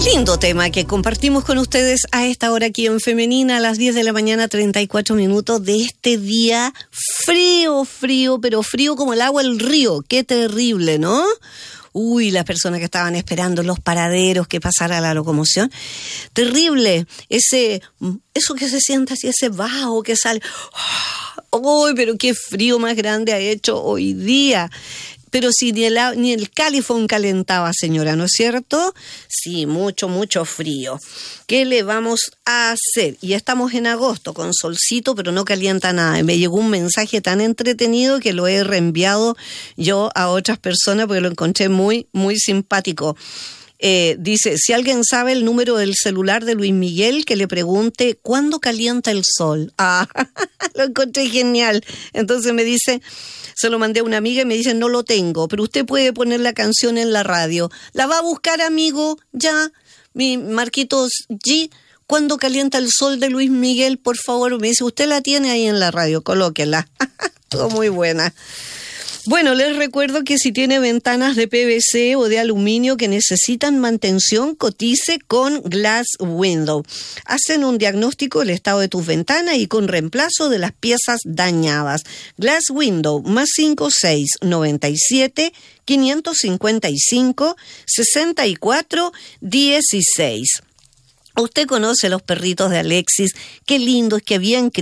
Lindo tema que compartimos con ustedes a esta hora aquí en Femenina, a las 10 de la mañana, 34 minutos de este día frío, pero frío como el agua del río. Qué terrible, ¿no? Uy, las personas que estaban esperando en los paraderos que pasara la locomoción. Terrible. Eso que se siente así, ese bajo que sale. Uy, pero qué frío más grande ha hecho hoy día. Pero si ni el califón calentaba, señora, ¿no es cierto? Sí, mucho frío. ¿Qué le vamos a hacer? Y estamos en agosto, con solcito, pero no calienta nada. Me llegó un mensaje tan entretenido que lo he reenviado yo a otras personas porque lo encontré muy simpático. Dice, si alguien sabe el número del celular de Luis Miguel, que le pregunte, ¿cuándo calienta el sol? Lo encontré genial. Entonces me dice... Se lo mandé a una amiga y me dice, no lo tengo, pero usted puede poner la canción en la radio. ¿La va a buscar, amigo? Ya, mi Marquitos G. ¿Cuándo calienta el sol de Luis Miguel? Por favor, me dice, usted la tiene ahí en la radio, colóquela. Todo muy buena. Bueno, les recuerdo que si tiene ventanas de PVC o de aluminio que necesitan mantención, cotice con Glass Window. Hacen un diagnóstico del estado de tus ventanas y con reemplazo de las piezas dañadas. Glass Window, +56 97 555 64 16. Usted conoce los perritos de Alexis, qué lindos, que bien